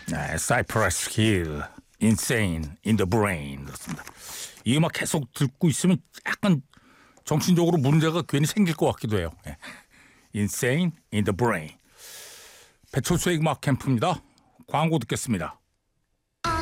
네, 사이프러스 힐, Insane in the Brain 그렇습니다. 이 음악 계속 듣고 있으면 약간 정신적으로 문제가 괜히 생길 것 같기도 해요. 네. Insane in the Brain. 배철수의 음악 캠프입니다. 광고 듣겠습니다.